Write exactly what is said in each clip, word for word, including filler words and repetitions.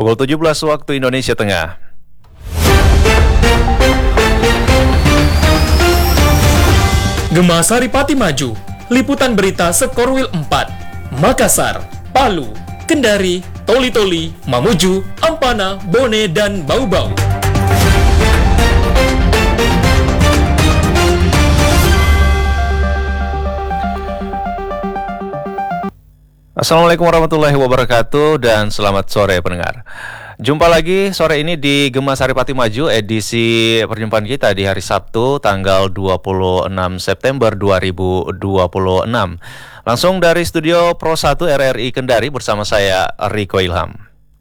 Pukul tujuh belas waktu Indonesia Tengah. Gema Saripati Maju, liputan berita Sekorwil empat, Makassar, Palu, Kendari, Toli-Toli, Mamuju, Ampana, Bone, dan Bau-Bau. Assalamualaikum warahmatullahi wabarakatuh dan selamat sore pendengar. Jumpa lagi sore ini di Gema Saripati Maju, edisi perjumpaan kita di hari Sabtu tanggal dua puluh enam September dua ribu dua puluh enam. Langsung dari studio Pro satu R R I Kendari bersama saya Riko Ilham.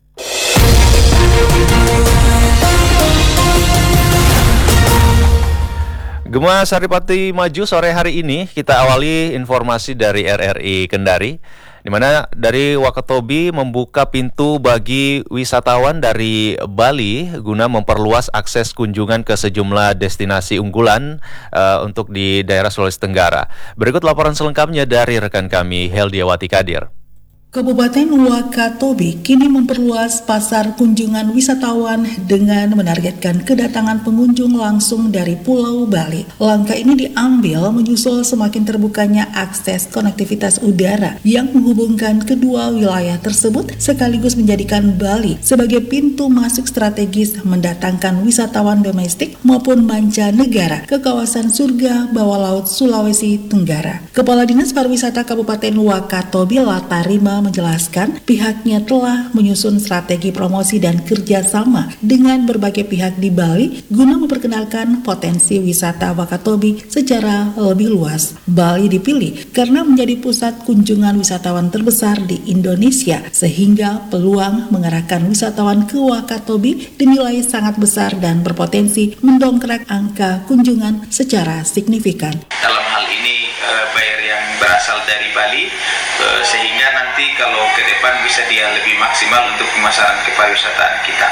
Gema Saripati Maju sore hari ini kita awali informasi dari R R I Kendari, di mana dari Wakatobi membuka pintu bagi wisatawan dari Bali guna memperluas akses kunjungan ke sejumlah destinasi unggulan uh, untuk di daerah Sulawesi Tenggara. Berikut laporan selengkapnya dari rekan kami Heldiawati Kadir. Kabupaten Wakatobi kini memperluas pasar kunjungan wisatawan dengan menargetkan kedatangan pengunjung langsung dari Pulau Bali. Langkah ini diambil menyusul semakin terbukanya akses konektivitas udara yang menghubungkan kedua wilayah tersebut sekaligus menjadikan Bali sebagai pintu masuk strategis mendatangkan wisatawan domestik maupun mancanegara ke kawasan surga bawah laut Sulawesi Tenggara. Kepala Dinas Pariwisata Kabupaten Wakatobi Latarima menjelaskan pihaknya telah menyusun strategi promosi dan kerjasama dengan berbagai pihak di Bali guna memperkenalkan potensi wisata Wakatobi secara lebih luas. Bali dipilih karena menjadi pusat kunjungan wisatawan terbesar di Indonesia sehingga peluang mengarahkan wisatawan ke Wakatobi dinilai sangat besar dan berpotensi mendongkrak angka kunjungan secara signifikan. Dalam hal ini uh, buyer yang berasal dari Bali, uh, sehingga nanti kalau ke depan bisa dia lebih maksimal untuk pemasaran kepariwisataan kita.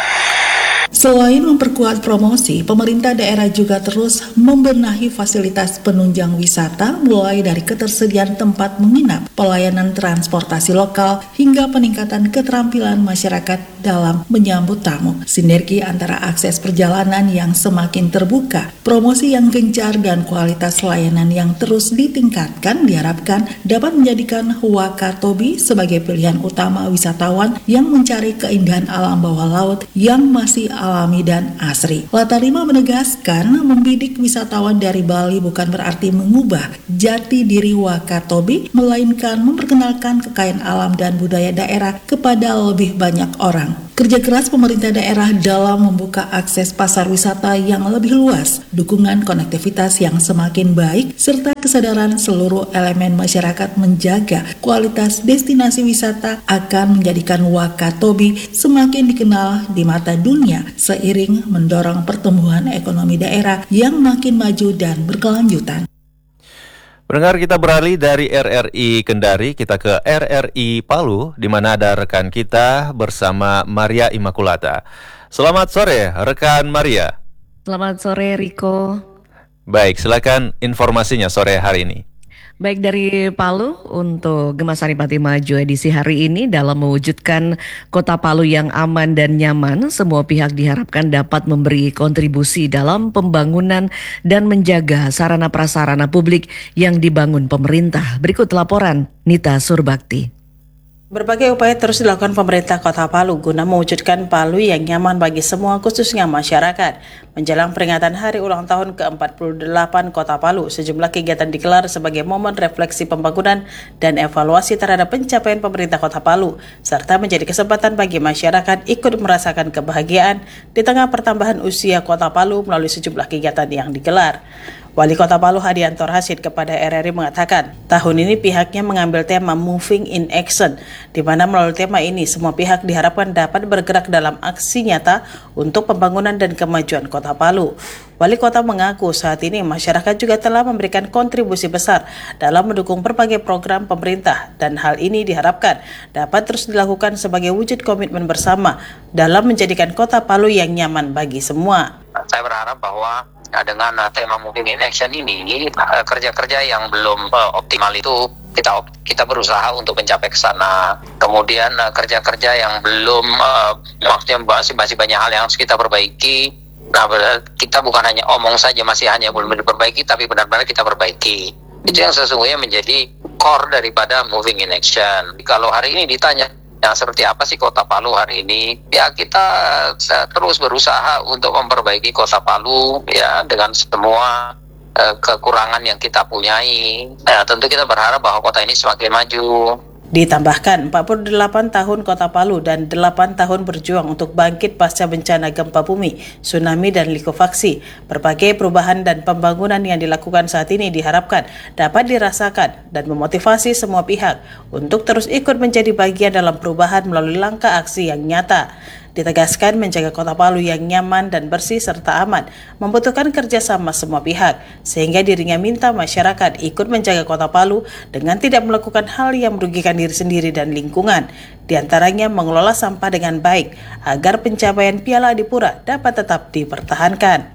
Selain memperkuat promosi, pemerintah daerah juga terus membenahi fasilitas penunjang wisata mulai dari ketersediaan tempat menginap, pelayanan transportasi lokal, hingga peningkatan keterampilan masyarakat dalam menyambut tamu. Sinergi antara akses perjalanan yang semakin terbuka, promosi yang gencar, dan kualitas layanan yang terus ditingkatkan diharapkan dapat menjadikan Wakatobi sebagai pilihan utama wisatawan yang mencari keindahan alam bawah laut yang masih alami dan asri. Latarima menegaskan membidik wisatawan dari Bali bukan berarti mengubah jati diri Wakatobi, melainkan memperkenalkan kekayaan alam dan budaya daerah kepada lebih banyak orang. Kerja keras pemerintah daerah dalam membuka akses pasar wisata yang lebih luas, dukungan konektivitas yang semakin baik, serta kesadaran seluruh elemen masyarakat menjaga kualitas destinasi wisata akan menjadikan Wakatobi semakin dikenal di mata dunia seiring mendorong pertumbuhan ekonomi daerah yang makin maju dan berkelanjutan. Pendengar, kita beralih dari R R I Kendari, kita ke R R I Palu, di mana ada rekan kita bersama Maria Immaculata. Selamat sore, rekan Maria. Selamat sore, Riko. Baik, silakan informasinya sore hari ini. Baik, dari Palu untuk Gema Saripati Maju edisi hari ini, dalam mewujudkan kota Palu yang aman dan nyaman, semua pihak diharapkan dapat memberi kontribusi dalam pembangunan dan menjaga sarana prasarana publik yang dibangun pemerintah. Berikut laporan Nita Surbakti. Berbagai upaya terus dilakukan pemerintah Kota Palu guna mewujudkan Palu yang nyaman bagi semua, khususnya masyarakat. Menjelang peringatan hari ulang tahun ke empat puluh delapan Kota Palu, sejumlah kegiatan digelar sebagai momen refleksi pembangunan dan evaluasi terhadap pencapaian pemerintah Kota Palu, serta menjadi kesempatan bagi masyarakat ikut merasakan kebahagiaan di tengah pertambahan usia Kota Palu melalui sejumlah kegiatan yang digelar. Wali Kota Palu Hadianto Rashid kepada R R I mengatakan, tahun ini pihaknya mengambil tema Moving in Action, di mana melalui tema ini semua pihak diharapkan dapat bergerak dalam aksi nyata untuk pembangunan dan kemajuan Kota Palu. Wali Kota mengaku saat ini masyarakat juga telah memberikan kontribusi besar dalam mendukung berbagai program pemerintah, dan hal ini diharapkan dapat terus dilakukan sebagai wujud komitmen bersama dalam menjadikan Kota Palu yang nyaman bagi semua. Saya berharap bahwa Nah, dengan uh, tema moving in action ini, uh, kerja-kerja yang belum uh, optimal itu kita kita berusaha untuk mencapai ke sana. Kemudian uh, kerja-kerja yang belum uh, maksudnya masih masih banyak hal yang harus kita perbaiki. Nah, kita bukan hanya omong saja, masih hanya belum diperbaiki, tapi benar-benar kita perbaiki. Itu yang sesungguhnya menjadi core daripada moving in action. Kalau hari ini ditanya, ya seperti apa sih Kota Palu hari ini? Ya kita uh, terus berusaha untuk memperbaiki Kota Palu ya dengan semua uh, kekurangan yang kita punyai. Ya, tentu kita berharap bahwa kota ini semakin maju. Ditambahkan empat puluh delapan tahun Kota Palu dan delapan tahun berjuang untuk bangkit pasca bencana gempa bumi, tsunami dan likuifaksi. Berbagai perubahan dan pembangunan yang dilakukan saat ini diharapkan dapat dirasakan dan memotivasi semua pihak untuk terus ikut menjadi bagian dalam perubahan melalui langkah aksi yang nyata. Ditegaskan menjaga Kota Palu yang nyaman dan bersih serta aman membutuhkan kerjasama semua pihak, sehingga dirinya minta masyarakat ikut menjaga Kota Palu dengan tidak melakukan hal yang merugikan diri sendiri dan lingkungan, di antaranya mengelola sampah dengan baik agar pencapaian Piala Adipura dapat tetap dipertahankan.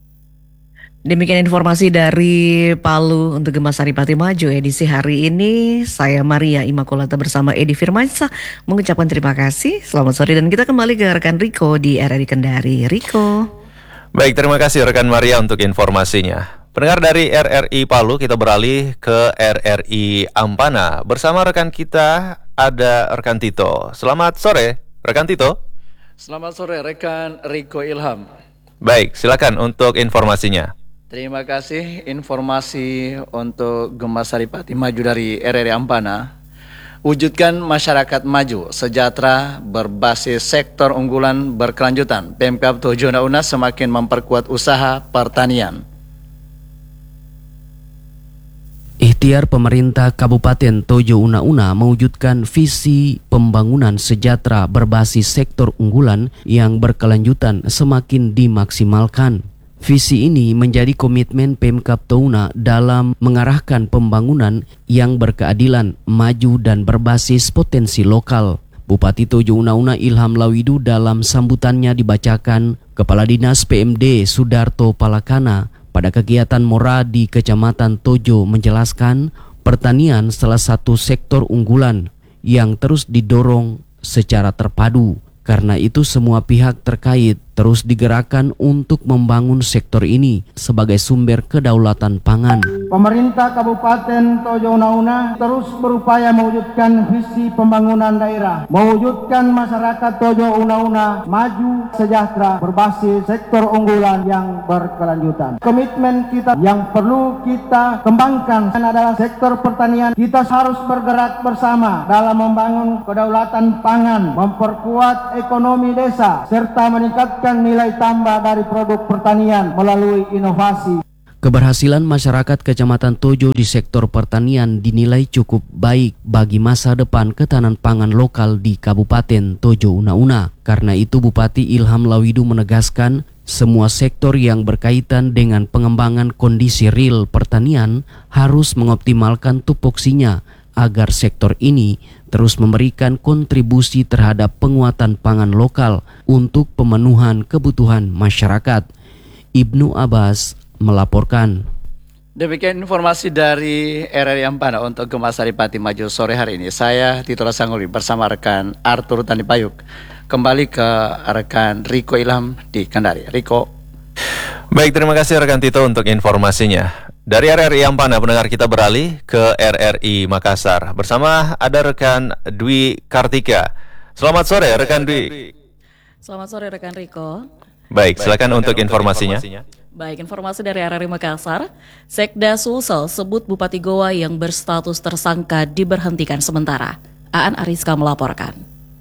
Demikian informasi dari Palu untuk Gema Saripati Maju edisi hari ini. Saya Maria Immaculata bersama Edi Firmansyah mengucapkan terima kasih. Selamat sore dan kita kembali ke rekan Riko di R R I Kendari. Riko. Baik, terima kasih rekan Maria untuk informasinya. Pendengar dari R R I Palu, kita beralih ke R R I Ampana. Bersama rekan kita ada rekan Tito. Selamat sore rekan Tito. Selamat sore rekan Riko Ilham. Baik, silakan untuk informasinya. Terima kasih informasi untuk Gema Saripati Maju dari R R I Ampana. Wujudkan masyarakat maju, sejahtera, berbasis sektor unggulan berkelanjutan. Pemkab Tojo Una-Una semakin memperkuat usaha pertanian. Ikhtiar pemerintah Kabupaten Tojo Una-Una mewujudkan visi pembangunan sejahtera berbasis sektor unggulan yang berkelanjutan semakin dimaksimalkan. Visi ini menjadi komitmen Pemkab Touna dalam mengarahkan pembangunan yang berkeadilan, maju dan berbasis potensi lokal. Bupati Tojo Una-Una Ilham Lawidu dalam sambutannya dibacakan Kepala Dinas P M D Sudarto Palakana pada kegiatan Mora di Kecamatan Tojo menjelaskan pertanian salah satu sektor unggulan yang terus didorong secara terpadu. Karena itu semua pihak terkait terus digerakkan untuk membangun sektor ini sebagai sumber kedaulatan pangan. Pemerintah Kabupaten Tojo Una-Una terus berupaya mewujudkan visi pembangunan daerah, mewujudkan masyarakat Tojo Una-Una maju, sejahtera, berbasis sektor unggulan yang berkelanjutan. Komitmen kita yang perlu kita kembangkan adalah sektor pertanian. Kita harus bergerak bersama dalam membangun kedaulatan pangan, memperkuat ekonomi desa, serta meningkatkan nilai tambah dari produk pertanian melalui inovasi. Keberhasilan masyarakat Kecamatan Tojo di sektor pertanian dinilai cukup baik bagi masa depan ketahanan pangan lokal di Kabupaten Tojo Una-Una. Karena itu Bupati Ilham Lawidu menegaskan semua sektor yang berkaitan dengan pengembangan kondisi real pertanian harus mengoptimalkan tupoksinya agar sektor ini terus memberikan kontribusi terhadap penguatan pangan lokal untuk pemenuhan kebutuhan masyarakat. Ibnu Abbas melaporkan. Demikian informasi dari R R I Ampana untuk Gema Saripati Maju sore hari ini. Saya Tito Rasanguli bersama rekan Arthur Tanipayuk. Kembali ke rekan Riko Ilham di Kendari. Riko. Baik, terima kasih rekan Tito untuk informasinya. Dari R R I Ampana, pendengar kita beralih ke R R I Makassar. Bersama ada rekan Dwi Kartika. Selamat sore rekan Dwi. Selamat sore rekan Riko. Baik, silakan Baik, untuk informasinya. informasinya. Baik, informasi dari R R I Makassar. Sekda Sulsel sebut Bupati Goa yang berstatus tersangka diberhentikan sementara. Aan Ariska melaporkan.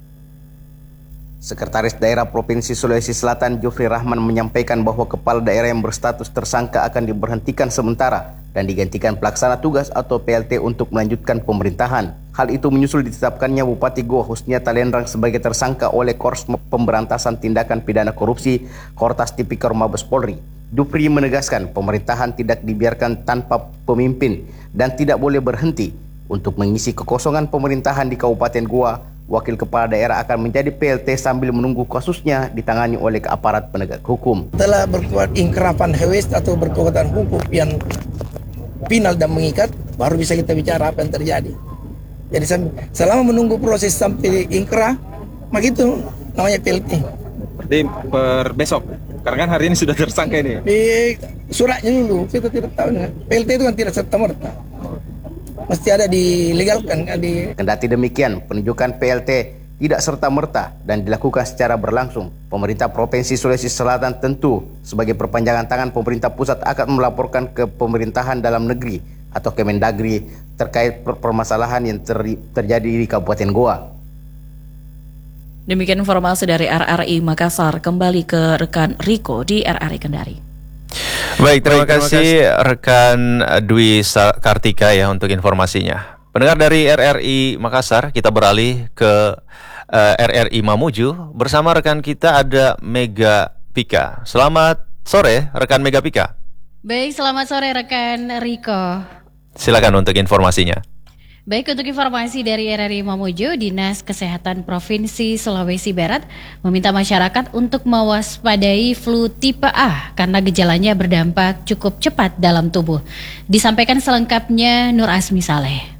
Sekretaris Daerah Provinsi Sulawesi Selatan Jufri Rahman menyampaikan bahwa kepala daerah yang berstatus tersangka akan diberhentikan sementara dan digantikan pelaksana tugas atau P L T untuk melanjutkan pemerintahan. Hal itu menyusul ditetapkannya Bupati Goa Husniata Lendrang sebagai tersangka oleh Korps Pemberantasan Tindakan Pidana Korupsi Kortas Tipikor Mabes Polri. Jufri menegaskan pemerintahan tidak dibiarkan tanpa pemimpin dan tidak boleh berhenti untuk mengisi kekosongan pemerintahan di Kabupaten Goa wakil kepala daerah akan menjadi P L T sambil menunggu kasusnya ditangani oleh aparat penegak hukum. Telah berkuat ingkrapan hewes atau berkekuatan hukum yang final dan mengikat, baru bisa kita bicara apa yang terjadi. Jadi selama menunggu proses sampai ingkrah, maka itu namanya P L T. Berarti per besok, karena kan hari ini sudah tersangka ini. Di suratnya dulu, kita tidak tahu. P L T itu kan tidak serta-merta. Mesti ada dilegalkan kan di. Kendati demikian, penunjukan P L T tidak serta-merta dan dilakukan secara berlangsung. Pemerintah Provinsi Sulawesi Selatan tentu sebagai perpanjangan tangan pemerintah pusat akan melaporkan ke pemerintahan dalam negeri atau Kemendagri terkait permasalahan yang ter terjadi di Kabupaten Goa. Demikian informasi dari R R I Makassar. Kembali ke rekan Riko di R R I Kendari. Baik, terima, Baik, terima kasih, kasih rekan Dwi Kartika ya untuk informasinya. Pendengar dari R R I Makassar, kita beralih ke uh, R R I Mamuju. Bersama rekan kita ada Mega Pika. Selamat sore rekan Mega Pika. Baik, selamat sore rekan Riko. Silakan untuk informasinya. Baik, untuk informasi dari R R I Mamuju, Dinas Kesehatan Provinsi Sulawesi Barat meminta masyarakat untuk mewaspadai flu tipe A karena gejalanya berdampak cukup cepat dalam tubuh. Disampaikan selengkapnya Nur Asmi Saleh.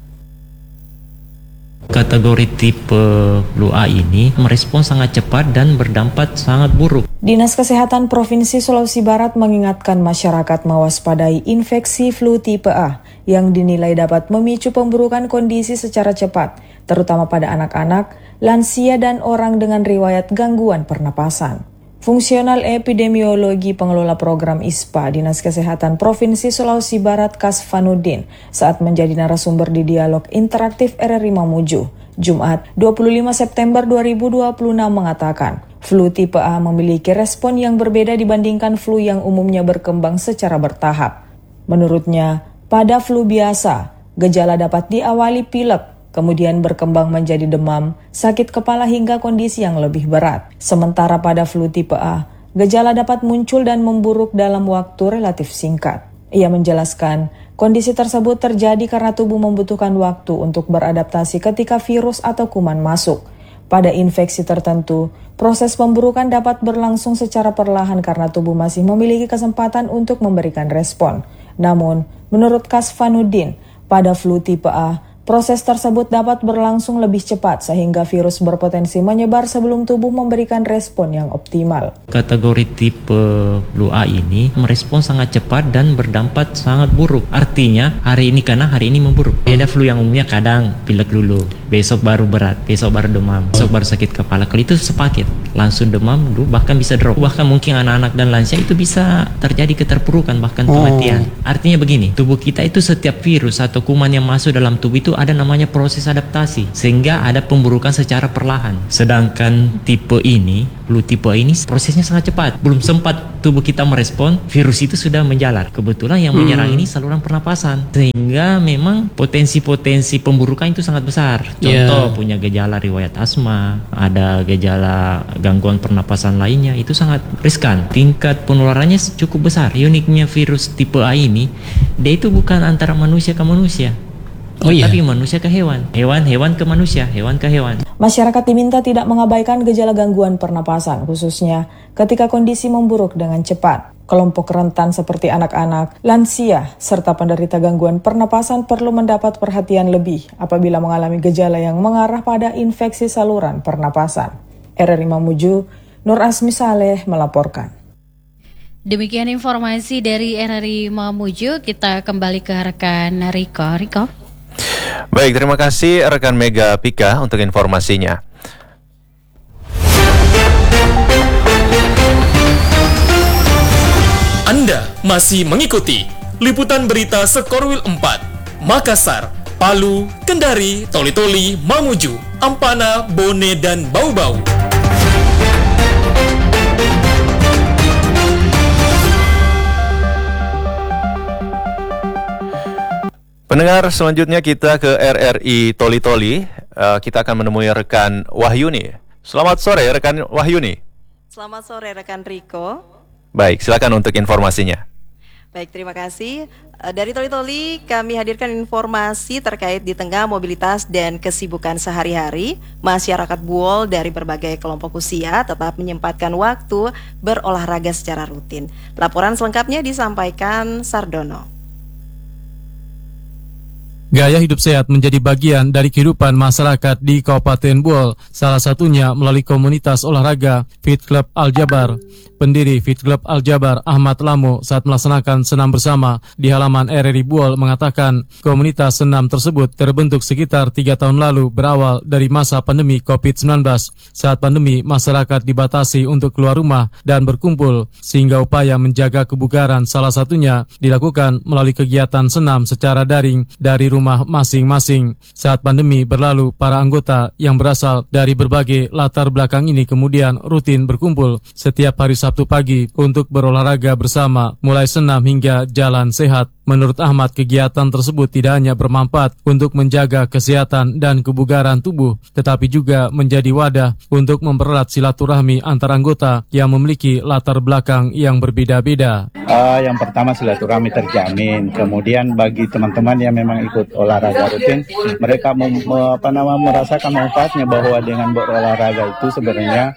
Kategori tipe flu A ini merespon sangat cepat dan berdampak sangat buruk. Dinas Kesehatan Provinsi Sulawesi Barat mengingatkan masyarakat mewaspadai infeksi flu tipe A yang dinilai dapat memicu pemburukan kondisi secara cepat, terutama pada anak-anak, lansia, dan orang dengan riwayat gangguan pernapasan. Fungsional Epidemiologi Pengelola Program I S P A Dinas Kesehatan Provinsi Sulawesi Barat Kasfanuddin saat menjadi narasumber di dialog interaktif R R I Mamuju, Jumat dua puluh lima September dua ribu dua puluh enam mengatakan, flu tipe A memiliki respon yang berbeda dibandingkan flu yang umumnya berkembang secara bertahap. Menurutnya, pada flu biasa, gejala dapat diawali pilek, kemudian berkembang menjadi demam, sakit kepala hingga kondisi yang lebih berat. Sementara pada flu tipe A, gejala dapat muncul dan memburuk dalam waktu relatif singkat. Ia menjelaskan, kondisi tersebut terjadi karena tubuh membutuhkan waktu untuk beradaptasi ketika virus atau kuman masuk. Pada infeksi tertentu, proses pemburukan dapat berlangsung secara perlahan karena tubuh masih memiliki kesempatan untuk memberikan respon. Namun, menurut Kasfanuddin, pada flu tipe A, proses tersebut dapat berlangsung lebih cepat sehingga virus berpotensi menyebar sebelum tubuh memberikan respon yang optimal. Kategori tipe flu A ini merespon sangat cepat dan berdampak sangat buruk. Artinya hari ini karena hari ini memburuk. Ada flu yang umumnya kadang pilek dulu, besok baru berat, besok baru demam, besok baru sakit kepala. Kalau itu sepaket, langsung demam dulu bahkan bisa drop. Bahkan mungkin anak-anak dan lansia itu bisa terjadi keterpurukan bahkan kematian. Oh. Artinya begini, tubuh kita itu setiap virus atau kuman yang masuk dalam tubuh itu ada namanya proses adaptasi sehingga ada pemburukan secara perlahan. Sedangkan tipe ini, flu tipe ini prosesnya sangat cepat. Belum sempat tubuh kita merespon, virus itu sudah menjalar. Kebetulan yang menyerang hmm. ini saluran pernapasan. Sehingga memang potensi-potensi pemburukan itu sangat besar. Contoh yeah. punya gejala riwayat asma, ada gejala gangguan pernapasan lainnya, itu sangat riskan. Tingkat penularannya cukup besar. Uniknya virus tipe A ini, dia itu bukan antara manusia ke manusia. Oh iya. Tapi manusia ke hewan, hewan-hewan ke manusia, hewan ke hewan. Masyarakat diminta tidak mengabaikan gejala gangguan pernapasan, khususnya ketika kondisi memburuk dengan cepat. Kelompok rentan seperti anak-anak, lansia, serta penderita gangguan pernapasan perlu mendapat perhatian lebih apabila mengalami gejala yang mengarah pada infeksi saluran pernapasan. R R I Mamuju, Nur Asmi Saleh melaporkan. Demikian informasi dari R R I Mamuju, kita kembali ke rekan Riko. Riko. Baik, terima kasih rekan Mega Pika untuk informasinya. Anda masih mengikuti liputan berita Sekorwil empat, Makassar, Palu, Kendari, Toli-Toli, Mamuju, Ampana, Bone, dan Bau-Bau. Pendengar, selanjutnya kita ke R R I Toli-Toli. Uh, kita akan menemui rekan Wahyuni. Selamat sore rekan Wahyuni. Selamat sore rekan Riko. Baik, silakan untuk informasinya. Baik, terima kasih. Dari Toli-Toli kami hadirkan informasi terkait di tengah mobilitas dan kesibukan sehari-hari, masyarakat Buol dari berbagai kelompok usia tetap menyempatkan waktu berolahraga secara rutin. Laporan selengkapnya disampaikan Sardono. Gaya hidup sehat menjadi bagian dari kehidupan masyarakat di Kabupaten Buol, salah satunya melalui komunitas olahraga Fit Club Al-Jabar. Pendiri Fit Club Al-Jabar, Ahmad Lamo, saat melaksanakan senam bersama di halaman R R I Buol mengatakan komunitas senam tersebut terbentuk sekitar tiga tahun lalu berawal dari masa pandemi covid sembilan belas. Saat pandemi, masyarakat dibatasi untuk keluar rumah dan berkumpul, sehingga upaya menjaga kebugaran salah satunya dilakukan melalui kegiatan senam secara daring dari rumah masing-masing. Saat pandemi berlalu, para anggota yang berasal dari berbagai latar belakang ini kemudian rutin berkumpul setiap hari Sabtu pagi untuk berolahraga bersama, mulai senam hingga jalan sehat. Menurut Ahmad, kegiatan tersebut tidak hanya bermanfaat untuk menjaga kesehatan dan kebugaran tubuh, tetapi juga menjadi wadah untuk mempererat silaturahmi antar anggota yang memiliki latar belakang yang berbeda-beda. Uh, yang pertama silaturahmi terjamin, kemudian bagi teman-teman yang memang ikut olahraga rutin, mereka mem, apa nama, merasakan manfaatnya bahwa dengan berolahraga itu sebenarnya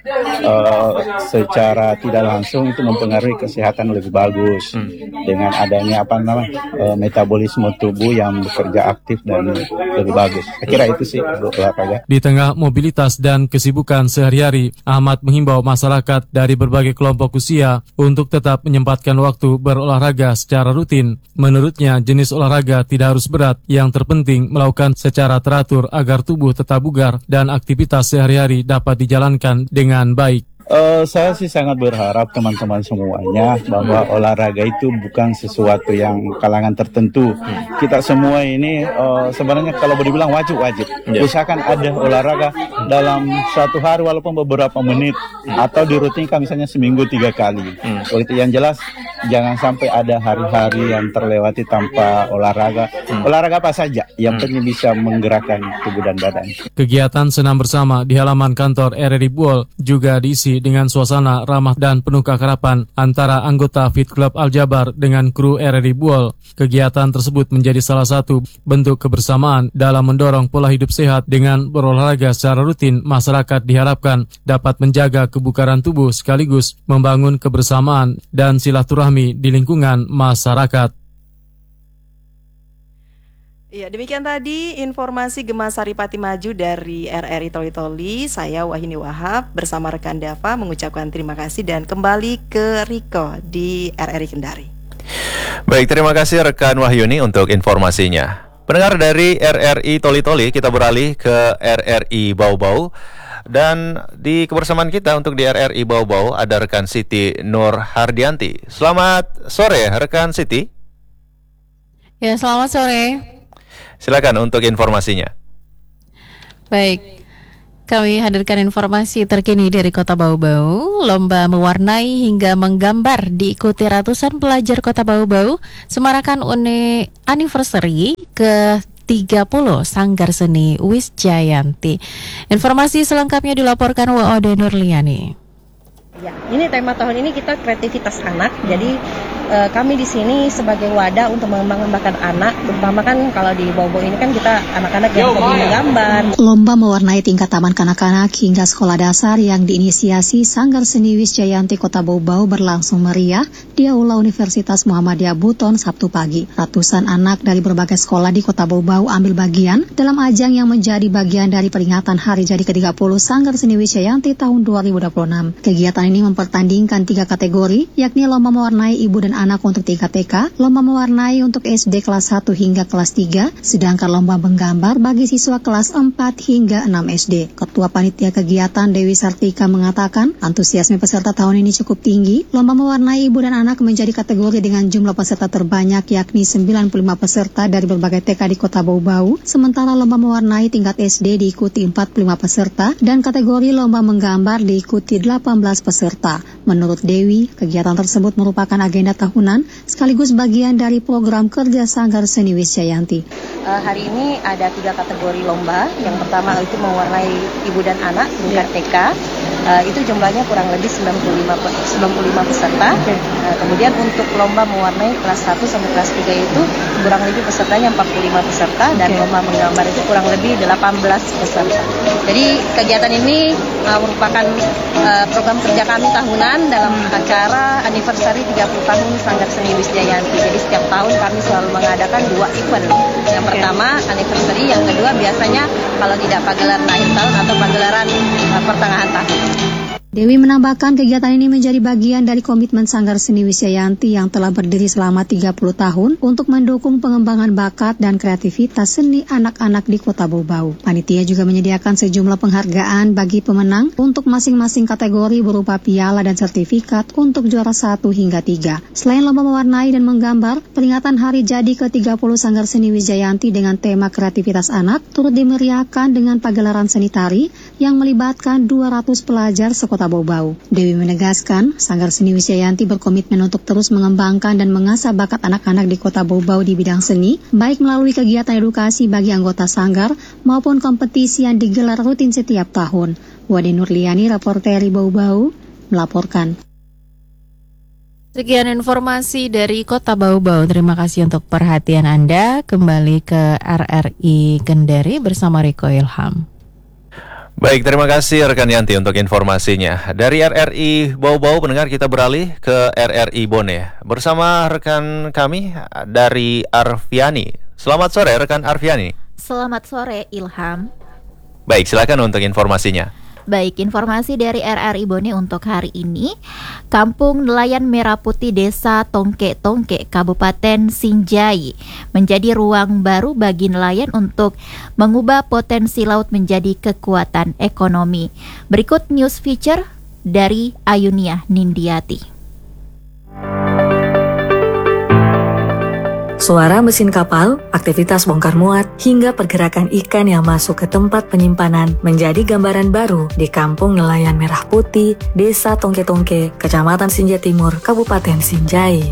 uh, secara tidak langsung itu mempengaruhi kesehatan lebih bagus hmm. dengan adanya apa namanya uh, metabolisme tubuh yang bekerja aktif dan lebih bagus. Saya kira itu sih olahraga. Di tengah mobilitas dan kesibukan sehari-hari, Ahmad menghimbau masyarakat dari berbagai kelompok usia untuk tetap menyempatkan waktu berolahraga secara rutin. Menurutnya, jenis olahraga tidak harus berat, yang terpenting melakukan secara teratur agar tubuh tetap bugar dan aktivitas sehari-hari dapat dijalankan dengan baik. Uh, saya sih sangat berharap teman-teman semuanya bahwa olahraga itu bukan sesuatu yang kalangan tertentu. Kita semua ini uh, sebenarnya kalau boleh dibilang wajib-wajib. Yeah. Usahakan ada olahraga dalam satu hari walaupun beberapa menit atau dirutinkan misalnya seminggu tiga kali. Hmm. Yang jelas jangan sampai ada hari-hari yang terlewati tanpa olahraga. Hmm. Olahraga apa saja yang hmm. penting bisa menggerakkan tubuh dan badan. Kegiatan senam bersama di halaman kantor R R I Buol juga diisi dengan suasana ramah dan penuh keakraban antara anggota Fit Club Al-Jabar dengan kru R R I Buol. Kegiatan tersebut menjadi salah satu bentuk kebersamaan dalam mendorong pola hidup sehat. Dengan berolahraga secara rutin, masyarakat diharapkan dapat menjaga kebugaran tubuh sekaligus membangun kebersamaan dan silaturahmi di lingkungan masyarakat. Ya, demikian tadi informasi Gema Saripati Maju dari R R I Toli-Toli. Saya Wahini Wahab bersama rekan Dava mengucapkan terima kasih dan kembali ke Riko di R R I Kendari. Baik, terima kasih rekan Wahyuni untuk informasinya. Pendengar dari R R I Toli-Toli, kita beralih ke R R I Bau-Bau. Dan di kebersamaan kita untuk di R R I Bau-Bau ada rekan Siti Nur Hardianti. Selamat sore rekan Siti. Ya, selamat sore. Silakan untuk informasinya. Baik, kami hadirkan informasi terkini dari Kota Bau-Bau. Lomba mewarnai hingga menggambar diikuti ratusan pelajar Kota Bau-Bau semarakan Uni Anniversary ke tiga puluh Sanggar Seni Wisjayanti. Informasi selengkapnya dilaporkan W O D Nurliani. Ya, ini tema tahun ini kita kreativitas anak. Jadi eh, kami di sini sebagai wadah untuk mengembangkan anak, terutama kan kalau di Bau-Bau ini kan kita anak-anak yang hobi menggambar. Lomba mewarnai tingkat taman kanak-kanak hingga sekolah dasar yang diinisiasi Sanggar Seni Wisjayanti Kota Bau-Bau berlangsung meriah di Aula Universitas Muhammadiyah Buton Sabtu pagi. Ratusan anak dari berbagai sekolah di Kota Bau-Bau ambil bagian dalam ajang yang menjadi bagian dari peringatan Hari Jadi ke tiga puluh Sanggar Seni Wisjayanti tahun dua ribu dua puluh enam. Kegiatan ini mempertandingkan tiga kategori, yakni lomba mewarnai ibu dan anak untuk tingkat T K, lomba mewarnai untuk S D kelas satu hingga kelas tiga, sedangkan lomba menggambar bagi siswa kelas empat hingga enam S D. Ketua Panitia Kegiatan Dewi Sartika mengatakan, antusiasme peserta tahun ini cukup tinggi. Lomba mewarnai ibu dan anak menjadi kategori dengan jumlah peserta terbanyak, yakni sembilan puluh lima peserta dari berbagai T K di Kota Bau-Bau, sementara lomba mewarnai tingkat S D diikuti empat puluh lima peserta dan kategori lomba menggambar diikuti delapan belas peserta. Menurut Dewi, kegiatan tersebut merupakan agenda tahunan sekaligus bagian dari program kerja Sanggar Seni Wisjayanti. Uh, hari ini ada tiga kategori lomba. Yang pertama itu mewarnai ibu dan anak tingkat T K. uh, itu jumlahnya kurang lebih sembilan puluh lima peserta. Uh, kemudian untuk lomba mewarnai kelas satu sampai kelas tiga itu kurang lebih pesertanya empat puluh lima peserta, dan lomba menggambar itu kurang lebih delapan belas peserta. Jadi kegiatan ini uh, merupakan uh, program kerja kami tahunan dalam acara anniversary tiga puluh tahun Sanggar Seni Wisjayanti. Jadi setiap tahun kami selalu mengadakan dua event. Yang pertama anniversary, yang kedua biasanya kalau tidak pagelaran akhir tahun atau pagelaran uh, pertengahan tahun. Dewi menambahkan kegiatan ini menjadi bagian dari komitmen Sanggar Seni Wisjayanti yang telah berdiri selama tiga puluh tahun untuk mendukung pengembangan bakat dan kreativitas seni anak-anak di Kota Bau-Bau. Panitia juga menyediakan sejumlah penghargaan bagi pemenang untuk masing-masing kategori berupa piala dan sertifikat untuk juara satu hingga tiga. Selain lomba mewarnai dan menggambar, peringatan hari jadi ke tiga puluh Sanggar Seni Wisjayanti dengan tema kreativitas anak turut dimeriahkan dengan pagelaran seni tari yang melibatkan dua ratus pelajar sekota Kota Bau-Bau. Dewi menegaskan, Sanggar Seni Wisjayanti berkomitmen untuk terus mengembangkan dan mengasah bakat anak-anak di Kota Bau-Bau di bidang seni, baik melalui kegiatan edukasi bagi anggota Sanggar maupun kompetisi yang digelar rutin setiap tahun. Wade Nurliani, reporter Bau-Bau, melaporkan. Sekian informasi dari Kota Bau-Bau. Terima kasih untuk perhatian Anda. Kembali ke R R I Kendari bersama Riko Ilham. Baik, terima kasih rekan Yanti untuk informasinya. Dari R R I Bau-Bau, pendengar, kita beralih ke R R I Bone bersama rekan kami dari Arfiani. Selamat sore rekan Arfiani. Selamat sore Ilham. Baik, silakan untuk informasinya. Baik, informasi dari R R I Bone untuk hari ini. Kampung Nelayan Merah Putih Desa Tongke-Tongke, Kabupaten Sinjai menjadi ruang baru bagi nelayan untuk mengubah potensi laut menjadi kekuatan ekonomi. Berikut news feature dari Ayunia Nindiati. Suara mesin kapal, aktivitas bongkar muat, hingga pergerakan ikan yang masuk ke tempat penyimpanan menjadi gambaran baru di Kampung Nelayan Merah Putih, Desa Tongke-Tongke, Kecamatan Sinjai Timur, Kabupaten Sinjai.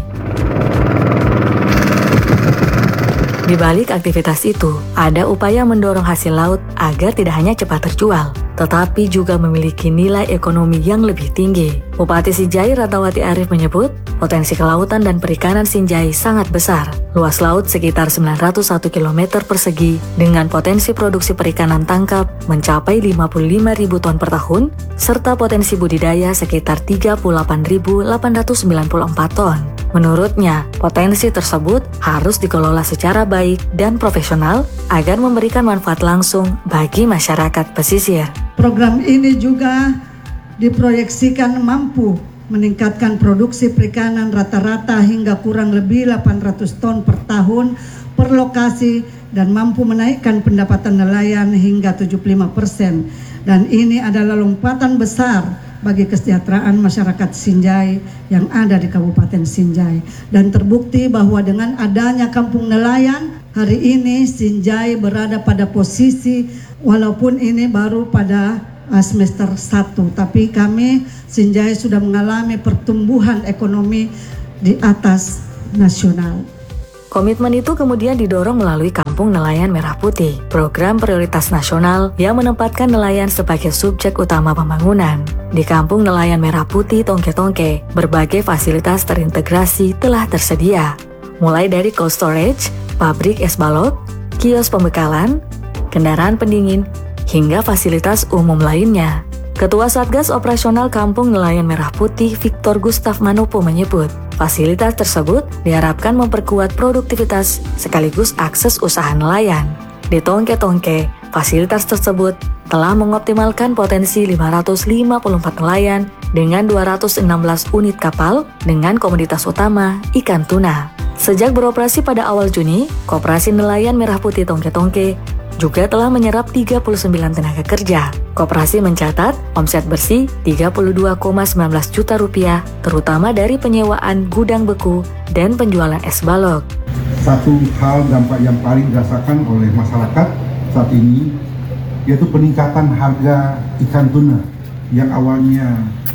Di balik aktivitas itu, ada upaya mendorong hasil laut agar tidak hanya cepat terjual, tetapi juga memiliki nilai ekonomi yang lebih tinggi. Bupati Sinjai Ratnawati Arif menyebut, potensi kelautan dan perikanan Sinjai sangat besar. Luas laut sekitar sembilan ratus satu kilometer persegi dengan potensi produksi perikanan tangkap mencapai lima puluh lima ribu ton per tahun, serta potensi budidaya sekitar tiga puluh delapan ribu delapan ratus sembilan puluh empat ton. Menurutnya, potensi tersebut harus dikelola secara baik dan profesional agar memberikan manfaat langsung bagi masyarakat pesisir. Program ini juga diproyeksikan mampu meningkatkan produksi perikanan rata-rata hingga kurang lebih delapan ratus ton per tahun per lokasi dan mampu menaikkan pendapatan nelayan hingga tujuh puluh lima persen. Dan ini adalah lompatan besar bagi kesejahteraan masyarakat Sinjai yang ada di Kabupaten Sinjai. Dan terbukti bahwa dengan adanya kampung nelayan, hari ini Sinjai berada pada posisi, walaupun ini baru pada semester satu, tapi kami Sinjai sudah mengalami pertumbuhan ekonomi di atas nasional. Komitmen itu kemudian didorong melalui Kampung Nelayan Merah Putih, program prioritas nasional yang menempatkan nelayan sebagai subjek utama pembangunan. Di Kampung Nelayan Merah Putih Tongke-Tongke, berbagai fasilitas terintegrasi telah tersedia, mulai dari cold storage, pabrik es balok, kios pembekalan, kendaraan pendingin, hingga fasilitas umum lainnya. Ketua Satgas Operasional Kampung Nelayan Merah Putih Victor Gustav Manopo menyebut, fasilitas tersebut diharapkan memperkuat produktivitas sekaligus akses usaha nelayan. Di Tongke-Tongke, fasilitas tersebut telah mengoptimalkan potensi lima ratus lima puluh empat nelayan dengan dua ratus enam belas unit kapal dengan komoditas utama ikan tuna. Sejak beroperasi pada awal Juni, Koperasi Nelayan Merah Putih Tongke-Tongke juga telah menyerap tiga puluh sembilan tenaga kerja. Koperasi mencatat omset bersih tiga puluh dua koma satu sembilan juta rupiah, terutama dari penyewaan gudang beku dan penjualan es balok. Satu hal dampak yang paling dirasakan oleh masyarakat saat ini yaitu peningkatan harga ikan tuna yang awalnya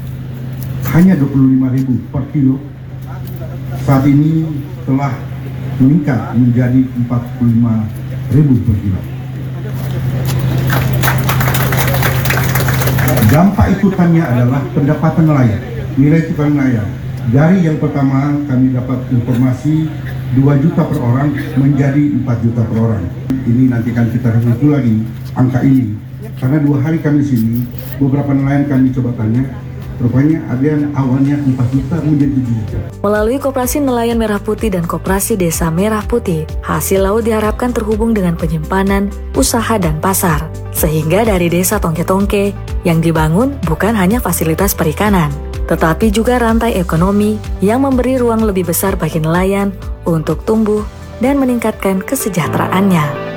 hanya dua puluh lima ribu per kilo, saat ini telah meningkat menjadi empat puluh lima ribu per kilo. Dampak ikutannya adalah pendapatan nelayan, nilai tukar nelayan. Dari yang pertama kami dapat informasi dua juta per orang menjadi empat juta per orang. Ini nanti kan kita review lagi angka ini. Karena dua hari kami sini, beberapa nelayan kami coba tanya, rupanya ada yang awalnya empat juta menjadi tujuh juta. Melalui Koperasi Nelayan Merah Putih dan Koperasi Desa Merah Putih, hasil laut diharapkan terhubung dengan penyimpanan, usaha, dan pasar. Sehingga dari desa Tongke-Tongke yang dibangun bukan hanya fasilitas perikanan, tetapi juga rantai ekonomi yang memberi ruang lebih besar bagi nelayan untuk tumbuh dan meningkatkan kesejahteraannya.